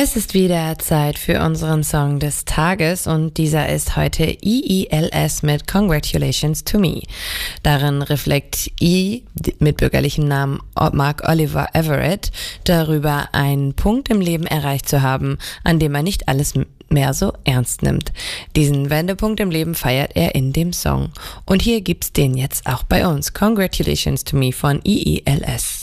Es ist wieder Zeit für unseren Song des Tages und dieser ist heute IELS mit Congratulations to Me. Darin reflektiert I mit bürgerlichem Namen Mark Oliver Everett darüber, einen Punkt im Leben erreicht zu haben, an dem er nicht alles mehr so ernst nimmt. Diesen Wendepunkt im Leben feiert er in dem Song. Und hier gibt's den jetzt auch bei uns. Congratulations to Me von IELS.